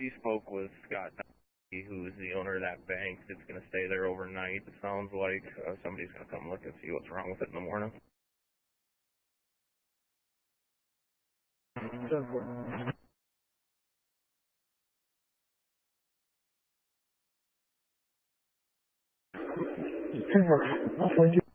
he spoke with Scott, who's the owner of that bank that's going to stay there overnight. It sounds like somebody's going to come look and see what's wrong with it in the morning. I'll find you.